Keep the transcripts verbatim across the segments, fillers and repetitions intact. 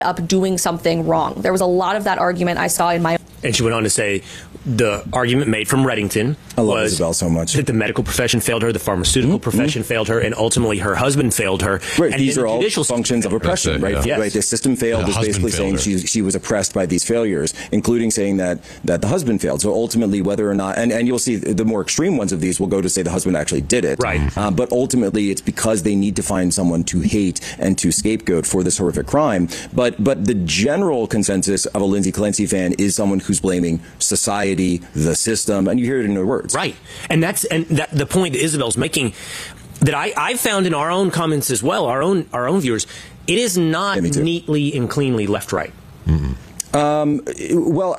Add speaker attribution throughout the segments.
Speaker 1: up doing something wrong. There was a lot of that argument I saw in my.
Speaker 2: And she went on to say the argument made from Reddington
Speaker 3: I love
Speaker 2: was
Speaker 3: Isabel so much.
Speaker 2: that the medical profession failed her, the pharmaceutical
Speaker 3: mm-hmm.
Speaker 2: profession failed her, and ultimately her husband failed her.
Speaker 3: Right,
Speaker 2: and
Speaker 3: these are all
Speaker 2: judicial
Speaker 3: functions of oppression,
Speaker 4: it,
Speaker 3: right?
Speaker 4: yeah.
Speaker 2: Yes.
Speaker 3: Right, the system failed
Speaker 4: The
Speaker 3: is basically saying
Speaker 4: husband
Speaker 3: she she was oppressed by these failures, including saying that that the husband failed. So ultimately, whether or not, and, and you'll see the more extreme ones of these will go to say the husband actually did it.
Speaker 2: Right.
Speaker 3: Uh, but ultimately, it's because they need to find someone to hate and to scapegoat for this horrific crime. But but the general consensus of a Lindsay Clancy fan is someone who's blaming society, the system, and you hear it in her words.
Speaker 2: Right. And that's and that the point that Isabel's making that I, I found in our own comments as well, our own our own viewers, it is not
Speaker 3: yeah,
Speaker 2: neatly and cleanly left right.
Speaker 4: Mm-hmm.
Speaker 3: Um, well,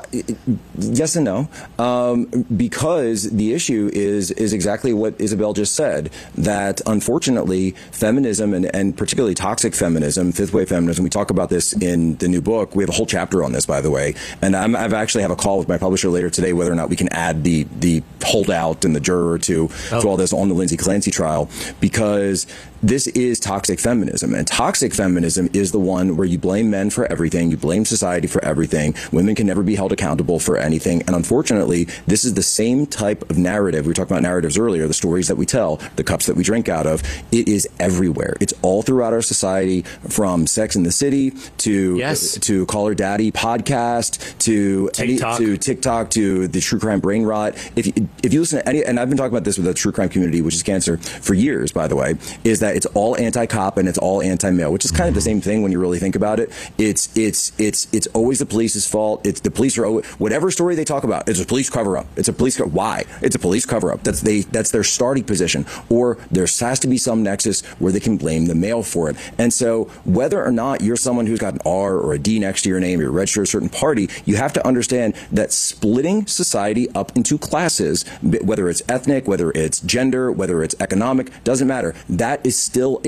Speaker 3: yes and no, um, because the issue is is exactly what Isabel just said, that unfortunately feminism and, and particularly toxic feminism, fifth wave feminism, we talk about this in the new book. We have a whole chapter on this, by the way, and I'm, I've actually have a call with my publisher later today whether or not we can add the the holdout and the juror to, oh. to all this on the Lindsay Clancy trial, because this is toxic feminism, and toxic feminism is the one where you blame men for everything, you blame society for everything. Women can never be held accountable for anything. And unfortunately, this is the same type of narrative. We talked about narratives earlier, the stories that we tell, the cups that we drink out of. It is everywhere. It's all throughout our society, from Sex and the City to
Speaker 2: yes.
Speaker 3: to Call Her Daddy podcast to
Speaker 2: TikTok.
Speaker 3: Any, to TikTok to the true crime brain rot. If you, if you listen to any, and I've been talking about this with the true crime community, which is cancer, for years, by the way, is that it's all anti-cop and it's all anti-male, which is kind of the same thing when you really think about it. It's it's it's it's always the police's fault. It's the police are always, whatever story they talk about, it's a police cover-up. It's a police co- why? It's a police cover-up. That's they that's their starting position. Or there has to be some nexus where they can blame the male for it. And so whether or not you're someone who's got an R or a D next to your name, you're registered to a certain party, you have to understand that splitting society up into classes, whether it's ethnic, whether it's gender, whether it's economic, doesn't matter. That is still